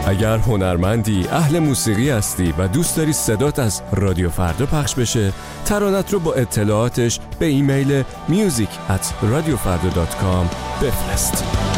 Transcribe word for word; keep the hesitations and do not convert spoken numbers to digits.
اگر هنرمندی، اهل موسیقی هستی و دوست داری صدات از رادیو فردا پخش بشه، ترانت رو با اطلاعاتش به ایمیل music at radiofarda dot com بفرست.